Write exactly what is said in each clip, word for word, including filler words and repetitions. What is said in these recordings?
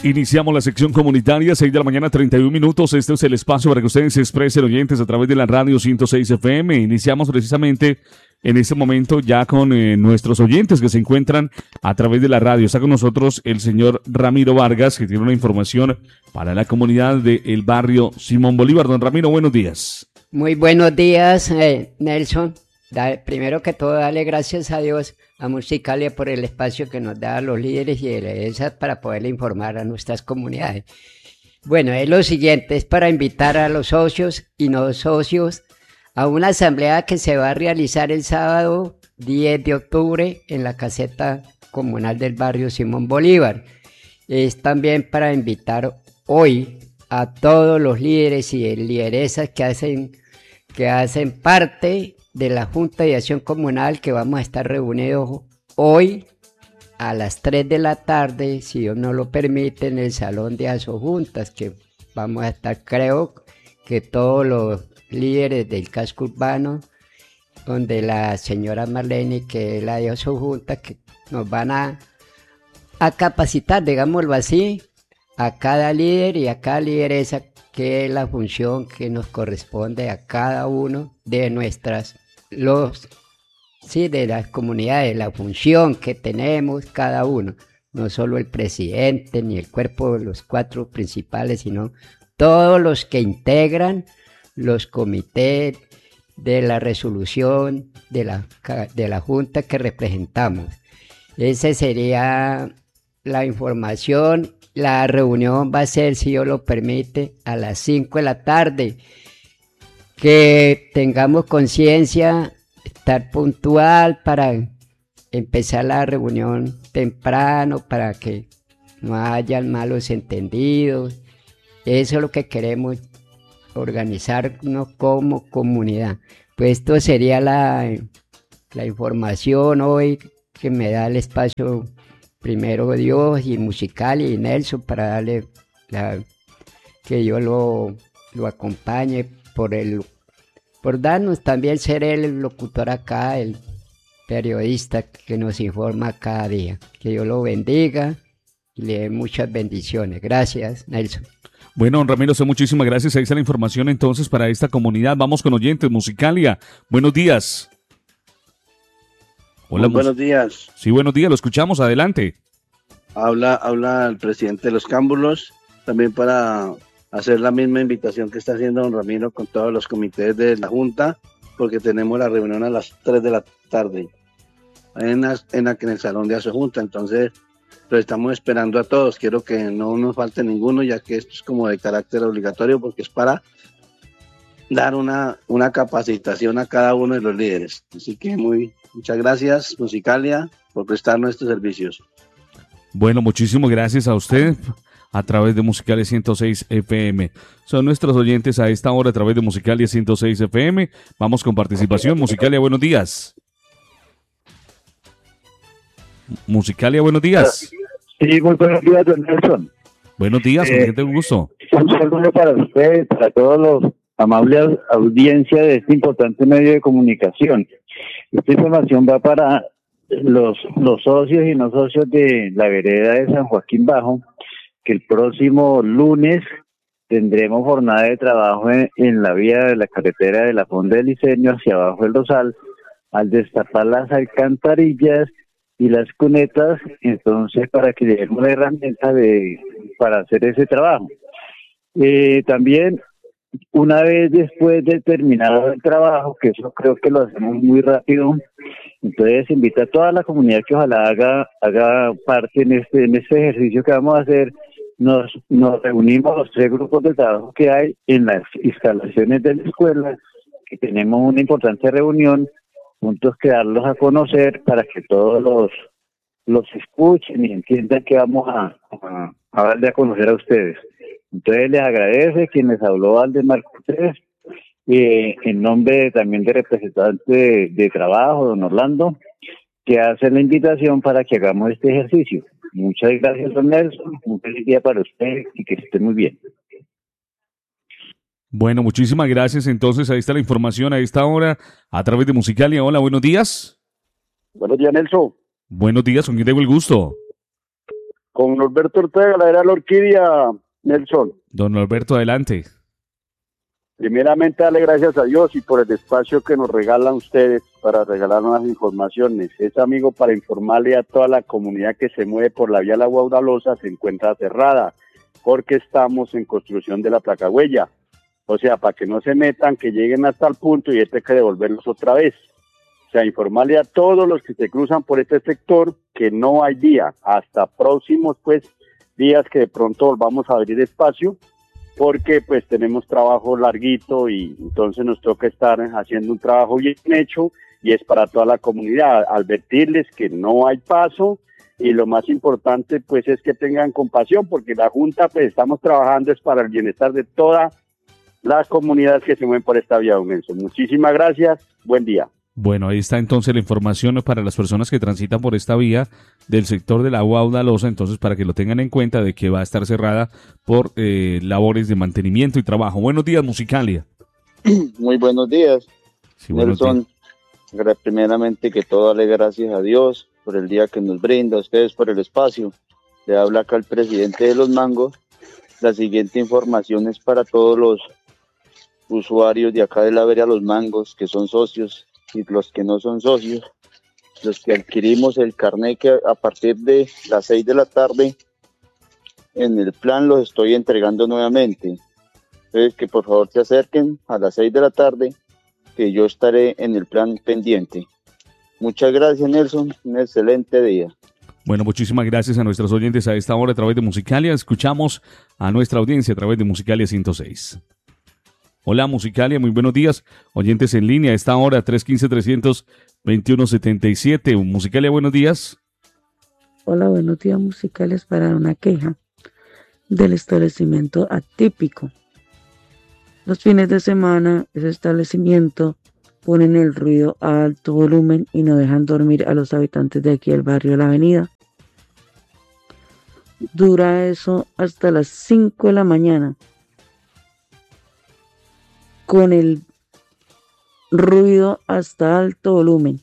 Iniciamos la sección comunitaria, seis de la mañana, treinta y un minutos. Este es el espacio para que ustedes se expresen, oyentes, a través de la radio ciento seis F M. Iniciamos precisamente en este momento ya con eh, nuestros oyentes que se encuentran a través de la radio. Está con nosotros el señor Ramiro Vargas, que tiene una información para la comunidad del barrio Simón Bolívar. Don Ramiro, buenos días. Muy buenos días, eh, Nelson. Da, primero que todo, darle gracias a Dios, a Musicalia, por el espacio que nos da a los líderes y lideresas para poder informar a nuestras comunidades. Bueno, es lo siguiente, es para invitar a los socios y no socios a una asamblea que se va a realizar el sábado diez de octubre en la caseta comunal del barrio Simón Bolívar. Es también para invitar hoy a todos los líderes y lideresas que hacen, que hacen parte de la Junta de Acción Comunal, que vamos a estar reunidos hoy a las tres de la tarde, si Dios nos lo permite, en el Salón de Asojuntas, que vamos a estar, creo que todos los líderes del casco urbano, donde la señora Marlene, que es la de Asojuntas, que nos van a, a capacitar, digámoslo así, a cada líder y a cada lideresa, que es la función que nos corresponde a cada uno de nuestras los sí de las comunidades, la función que tenemos cada uno, no solo el presidente ni el cuerpo de los cuatro principales, sino todos los que integran los comités de la resolución de la, de la junta que representamos. Esa sería la información. La reunión va a ser, si Dios lo permite, a las cinco de la tarde. Que tengamos conciencia, estar puntual para empezar la reunión temprano, para que no hayan malos entendidos. Eso es lo que queremos, organizarnos como comunidad. Pues esto sería la, la información hoy que me da el espacio, primero Dios y Musicalia y Nelson, para darle la, que yo lo, lo acompañe. Por, el, por darnos también ser el locutor acá, el periodista que nos informa cada día. Que Dios lo bendiga y le dé muchas bendiciones. Gracias, Nelson. Bueno, don Ramiro, muchísimas gracias. Ahí está la información entonces para esta comunidad. Vamos con oyentes, Musicalia. Buenos días. Hola. Muy buenos días. Sí, buenos días, lo escuchamos, adelante. Habla, habla el presidente de los Cámbulos, también para hacer la misma invitación que está haciendo don Ramiro con todos los comités de la Junta, porque tenemos la reunión a las tres de la tarde en, la, en, la, en el Salón de Asojunta. Entonces, lo estamos esperando a todos. Quiero que no nos falte ninguno, ya que esto es como de carácter obligatorio, porque es para dar una, una capacitación a cada uno de los líderes. Así que muy, muchas gracias, Musicalia, por prestarnos estos servicios. Bueno, muchísimas gracias a usted a través de Musicalia ciento seis F M. Son nuestros oyentes a esta hora a través de Musicalia ciento seis F M. Vamos con participación. Musicalia, buenos días. Musicalia, buenos días. Sí, muy buenos días, don Nelson. Buenos días, con eh, qué gusto. Un saludo para usted, para todos los amables audiencia de este importante medio de comunicación. Esta información va para los, los socios y no socios de la vereda de San Joaquín Bajo, que el próximo lunes tendremos jornada de trabajo en, en la vía de la carretera de la Fonda del Liceño hacia abajo del Rosal, al destapar las alcantarillas y las cunetas, entonces para que lleguemos la herramienta de para hacer ese trabajo. Eh, también, una vez después de terminado el trabajo, que eso creo que lo hacemos muy rápido, entonces invita a toda la comunidad que ojalá haga haga parte en este en este ejercicio que vamos a hacer. Nos, nos reunimos los tres grupos de trabajo que hay en las instalaciones de la escuela, que tenemos una importante reunión, juntos que darlos a conocer para que todos los los escuchen y entiendan que vamos a, a, a darle a conocer a ustedes. Entonces les agradece quien les habló, Valdemar Cortés, eh, en nombre también de representante de, de trabajo, don Orlando, que hace la invitación para que hagamos este ejercicio. Muchas gracias, don Nelson. Un feliz día para usted y que esté muy bien. Bueno, muchísimas gracias. Entonces, ahí está la información a esta hora a través de Musicalia. Hola, buenos días. Buenos días, Nelson. Buenos días, ¿con quién tengo el gusto? Con Norberto Ortega, la era la Orquídea, Nelson. Don Norberto, adelante. Primeramente, darle gracias a Dios y por el espacio que nos regalan ustedes para regalarnos las informaciones. Es amigo para informarle a toda la comunidad que se mueve por la vía La Guaudalosa, se encuentra cerrada, porque estamos en construcción de la placa huella. O sea, para que no se metan, que lleguen hasta el punto y este hay que devolverlos otra vez. O sea, informarle a todos los que se cruzan por este sector que no hay vía. Hasta próximos, pues, días que de pronto volvamos a abrir espacio, porque pues tenemos trabajo larguito y entonces nos toca estar haciendo un trabajo bien hecho y es para toda la comunidad, advertirles que no hay paso y lo más importante pues es que tengan compasión, porque la Junta pues estamos trabajando es para el bienestar de todas las comunidades que se mueven por esta vía, don Nelson. Muchísimas gracias, buen día. Bueno, ahí está entonces la información para las personas que transitan por esta vía del sector de la Guaudalosa, entonces para que lo tengan en cuenta de que va a estar cerrada por eh, labores de mantenimiento y trabajo. Buenos días, Musicalia. Muy buenos días, Sí, buenos Nelson. días. Primeramente que todo dale gracias a Dios por el día que nos brinda, a ustedes por el espacio. Le habla acá el presidente de Los Mangos. La siguiente información es para todos los usuarios de acá de la vereda Los Mangos, que son socios, y los que no son socios, los que adquirimos el carnet que a partir de las seis de la tarde en el plan los estoy entregando nuevamente. Entonces que por favor se acerquen a las seis de la tarde, que yo estaré en el plan pendiente. Muchas gracias, Nelson, un excelente día. Bueno, muchísimas gracias a nuestros oyentes a esta hora a través de Musicalia. Escuchamos a nuestra audiencia a través de Musicalia ciento seis. Hola, Musicalia, muy buenos días. Oyentes en línea a esta hora, tres uno cinco, tres dos uno, siete siete. Musicalia, buenos días. Hola, buenos días, Musicales, para una queja del establecimiento atípico. Los fines de semana, ese establecimiento ponen el ruido a alto volumen y no dejan dormir a los habitantes de aquí del barrio de la avenida. Dura eso hasta las cinco de la mañana. Con el ruido hasta alto volumen.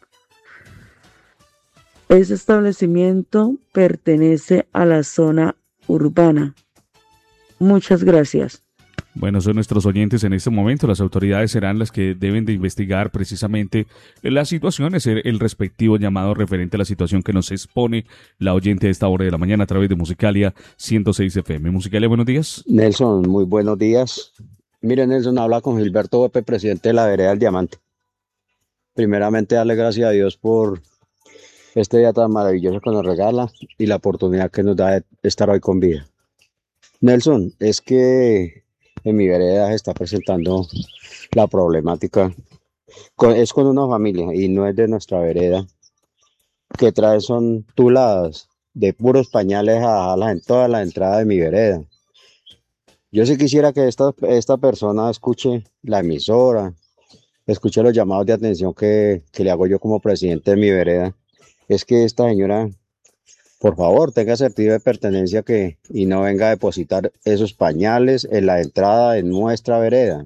Ese establecimiento pertenece a la zona urbana. Muchas gracias. Bueno, son nuestros oyentes en este momento. Las autoridades serán las que deben de investigar precisamente las situaciones, el, el respectivo llamado referente a la situación que nos expone la oyente a esta hora de la mañana a través de Musicalia ciento seis F M. Musicalia, buenos días. Nelson, muy buenos días. Mire, Nelson, habla con Gilberto Bope, presidente de la Vereda del Diamante. Primeramente, darle gracias a Dios por este día tan maravilloso que nos regala y la oportunidad que nos da de estar hoy con vida. Nelson, es que en mi vereda se está presentando la problemática. Con, es con una familia y no es de nuestra vereda, que trae son tuladas de puros pañales a, a la, en toda la entrada de mi vereda. Yo sí quisiera que esta, esta persona escuche la emisora, escuche los llamados de atención que, que le hago yo como presidente de mi vereda. Es que esta señora, por favor, tenga certificado de pertenencia que, y no venga a depositar esos pañales en la entrada de nuestra vereda.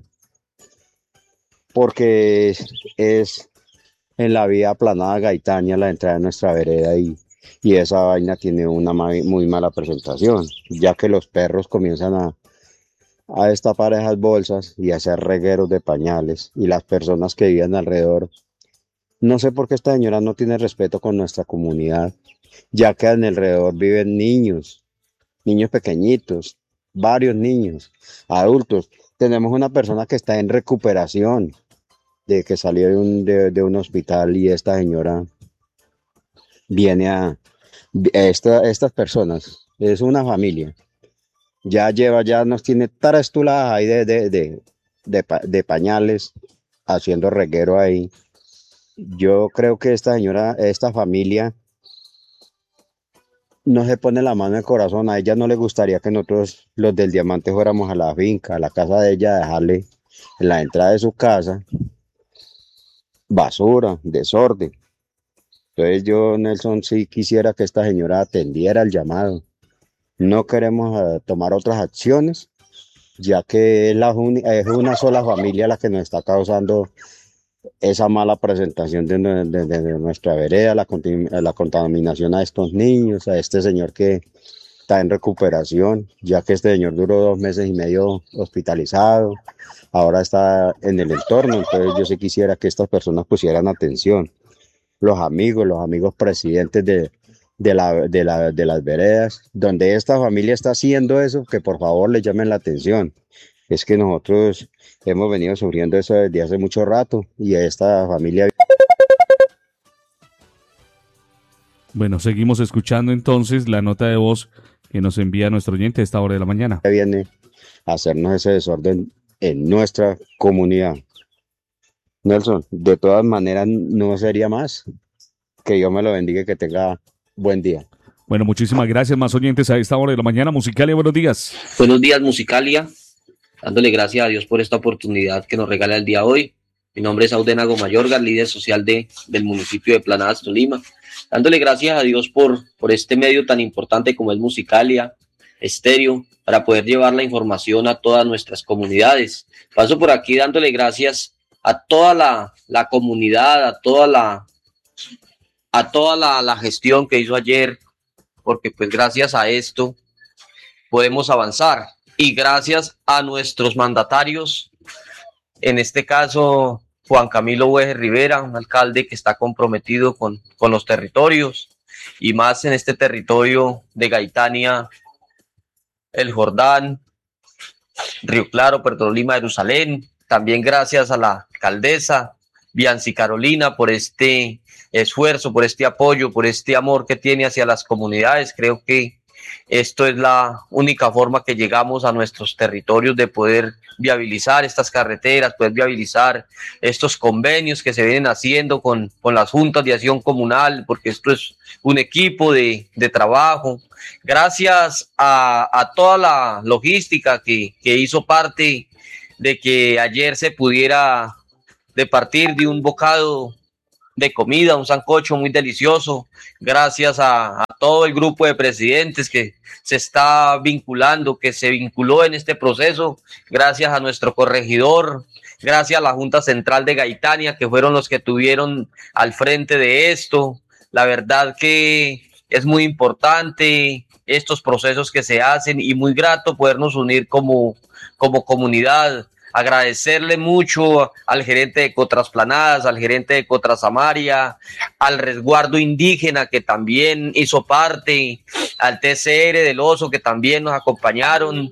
Porque es, es en la vía aplanada Gaitania la entrada de nuestra vereda y, y esa vaina tiene una muy mala presentación, ya que los perros comienzan a a destapar esas bolsas y a hacer regueros de pañales y las personas que viven alrededor. No sé por qué esta señora no tiene respeto con nuestra comunidad, ya que en alrededor viven niños, niños pequeñitos, varios niños, adultos. Tenemos una persona que está en recuperación, de que salió de un, de, de un hospital y esta señora viene a, a esta, estas personas, es una familia. Ya lleva, ya nos tiene tarastuladas ahí de, de, de, de, de pañales, haciendo reguero ahí. Yo creo que esta señora, esta familia, no se pone la mano en el corazón. A ella no le gustaría que nosotros, los del Diamante, fuéramos a la finca, a la casa de ella, a dejarle en la entrada de su casa basura, desorden. Entonces yo, Nelson, sí quisiera que esta señora atendiera el llamado. No queremos uh, tomar otras acciones, ya que es, la es una sola familia la que nos está causando esa mala presentación de, de- de- de nuestra vereda, la, conti- la contaminación a estos niños, a este señor que está en recuperación, ya que este señor duró dos meses y medio hospitalizado, ahora está en el entorno, entonces yo sí quisiera que estas personas pusieran atención, los amigos, los amigos presidentes de, de, la, de, la, de las veredas, donde esta familia está haciendo eso, que por favor le llamen la atención. Es que nosotros hemos venido sufriendo eso desde hace mucho rato y a esta familia Bueno, seguimos escuchando entonces la nota de voz que nos envía nuestro oyente a esta hora de la mañana. viene a hacernos ese desorden en nuestra comunidad. Nelson, de todas maneras no sería más. Que Dios me lo bendiga y que tenga buen día. Bueno, muchísimas gracias, más oyentes a esta hora de la mañana. Musicalia, buenos días. Buenos días, Musicalia. Dándole gracias a Dios por esta oportunidad que nos regala el día de hoy. Mi nombre es Audenago Mayorga, líder social de, del municipio de Planadas, Tolima. Dándole gracias a Dios por, por este medio tan importante como es Musicalia, Estéreo, para poder llevar la información a todas nuestras comunidades. Paso por aquí dándole gracias a toda la, la comunidad, a toda la, a toda la, la gestión que hizo ayer, porque pues gracias a esto podemos avanzar. Y gracias a nuestros mandatarios, en este caso Juan Camilo Hueje Rivera, un alcalde que está comprometido con, con los territorios y más en este territorio de Gaitania, El Jordán, Río Claro, Puerto Lima, Jerusalén. También gracias a la alcaldesa Bianci Carolina por este esfuerzo, por este apoyo, por este amor que tiene hacia las comunidades. Creo que esto es la única forma que llegamos a nuestros territorios de poder viabilizar estas carreteras, poder viabilizar estos convenios que se vienen haciendo con, con las juntas de acción comunal, porque esto es un equipo de, de trabajo. Gracias a, a toda la logística que, que hizo parte de que ayer se pudiera de partir de un bocado de comida, un sancocho muy delicioso, gracias a, a todo el grupo de presidentes que se está vinculando, que se vinculó en este proceso, gracias a nuestro corregidor, gracias a la Junta Central de Gaitania, que fueron los que tuvieron al frente de esto. La verdad que es muy importante estos procesos que se hacen y muy grato podernos unir como, como comunidad. Agradecerle mucho al gerente de Cotrasplanadas, al gerente de Cotrasamaria, al resguardo indígena que también hizo parte, al T C R del Oso que también nos acompañaron.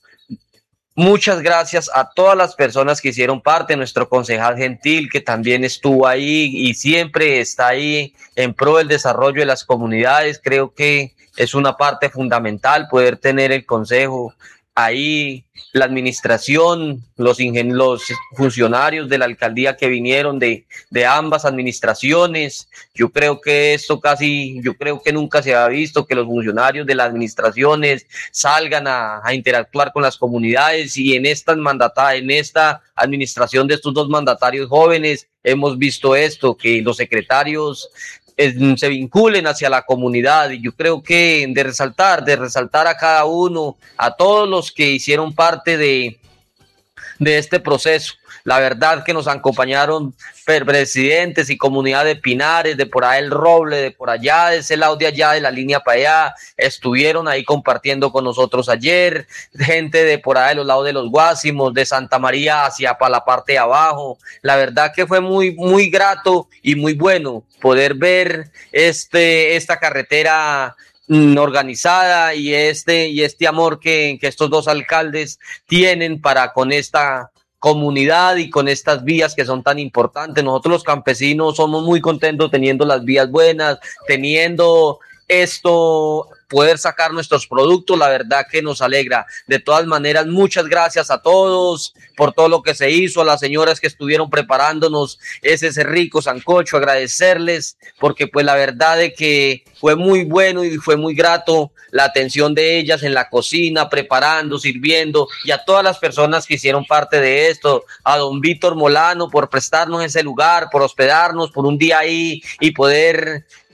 Muchas gracias a todas las personas que hicieron parte, nuestro concejal Gentil que también estuvo ahí y siempre está ahí en pro del desarrollo de las comunidades. Creo que es una parte fundamental poder tener el consejo ahí, la administración, los, ingen- los funcionarios de la alcaldía que vinieron de, de ambas administraciones. Yo creo que esto casi, yo creo que nunca se ha visto que los funcionarios de las administraciones salgan a, a interactuar con las comunidades, y en esta mandata, en esta administración de estos dos mandatarios jóvenes hemos visto esto, que los secretarios Eh, se vinculen hacia la comunidad, y yo creo que de resaltar, de resaltar a cada uno, a todos los que hicieron parte de, de este proceso. La verdad que nos acompañaron presidentes y comunidad de Pinares, de por ahí el Roble, de por allá, de ese lado de allá, de la línea para allá, estuvieron ahí compartiendo con nosotros ayer, gente de por ahí de los lados de los Guásimos, de Santa María hacia para la parte de abajo. La verdad que fue muy, muy grato y muy bueno poder ver este, esta carretera organizada y este, y este amor que, que estos dos alcaldes tienen para con esta comunidad y con estas vías que son tan importantes. Nosotros los campesinos somos muy contentos teniendo las vías buenas, teniendo esto, poder sacar nuestros productos. La verdad que nos alegra. De todas maneras, muchas gracias a todos por todo lo que se hizo, a las señoras que estuvieron preparándonos ese, ese rico sancocho, agradecerles, porque pues la verdad de que fue muy bueno y fue muy grato la atención de ellas en la cocina, preparando, sirviendo, y a todas las personas que hicieron parte de esto, a don Víctor Molano por prestarnos ese lugar, por hospedarnos por un día ahí y poder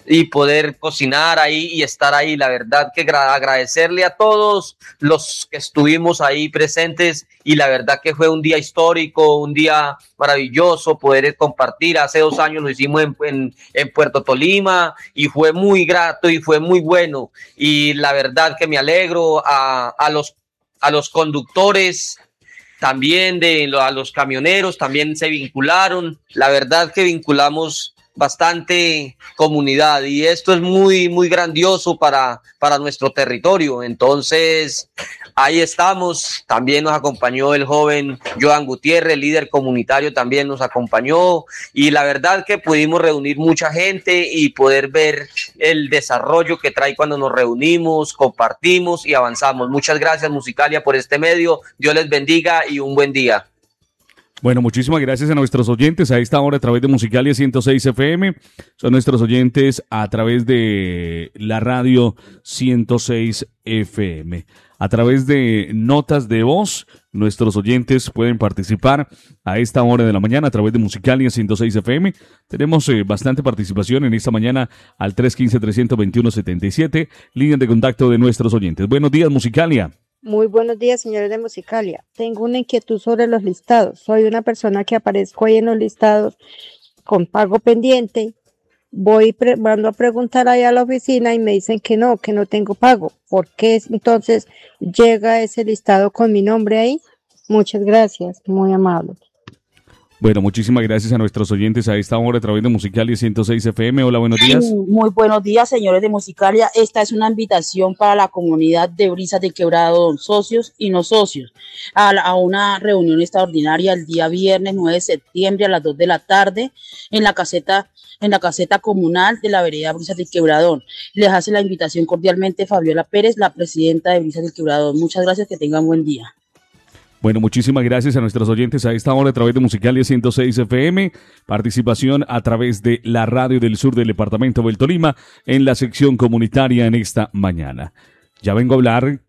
y poder cocinar ahí y estar ahí. La verdad que agradecerle a todos los que estuvimos ahí presentes, y la verdad que fue un día histórico, un día maravilloso poder compartir. Hace dos años lo hicimos en, en, en Puerto Tolima y fue muy grato y fue muy bueno, y la verdad que me alegro. A, a los a los conductores también, de a los camioneros también se vincularon. La verdad que vinculamos bastante comunidad, y esto es muy muy grandioso para, para nuestro territorio. Entonces ahí estamos. También nos acompañó el joven Joan Gutiérrez, líder comunitario, también nos acompañó, y la verdad que pudimos reunir mucha gente y poder ver el desarrollo que trae cuando nos reunimos, compartimos y avanzamos. Muchas gracias, Musicalia, por este medio. Dios les bendiga y un buen día. Bueno, muchísimas gracias a nuestros oyentes a esta hora a través de Musicalia ciento seis F M. Son nuestros oyentes a través de la radio ciento seis F M. A través de notas de voz, nuestros oyentes pueden participar a esta hora de la mañana a través de Musicalia ciento seis F M. Tenemos eh, bastante participación en esta mañana al tres uno cinco, tres dos uno, siete siete, línea de contacto de nuestros oyentes. Buenos días, Musicalia. Muy buenos días, señores de Musicalia. Tengo una inquietud sobre los listados. Soy una persona que aparezco ahí en los listados con pago pendiente. Voy pre- mando a preguntar ahí a la oficina y me dicen que no, que no tengo pago. ¿Por qué entonces llega ese listado con mi nombre ahí? Muchas gracias, muy amable. Bueno, muchísimas gracias a nuestros oyentes a esta hora a través de Musicalia ciento seis F M. Hola, buenos días. Muy buenos días, señores de Musicalia. Esta es una invitación para la comunidad de Brisas del Quebrado, socios y no socios, a, la, a una reunión extraordinaria el día viernes nueve de septiembre a las dos de la tarde en la caseta en la caseta comunal de la vereda Brisas del Quebradón. Les hace la invitación cordialmente Fabiola Pérez, la presidenta de Brisas del Quebradón. Muchas gracias, que tengan buen día. Bueno, muchísimas gracias a nuestros oyentes a esta hora a través de Musicalia ciento seis F M. Participación a través de la radio del sur del departamento del Tolima en la sección comunitaria en esta mañana. Ya vengo a hablar